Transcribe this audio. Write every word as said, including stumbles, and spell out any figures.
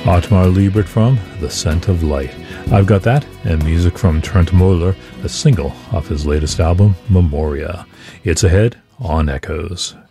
Otmar Liebert from The Scent of Light. I've got that, and music from Trent Moeller, a single off his latest album, Memoria. It's ahead on Echoes.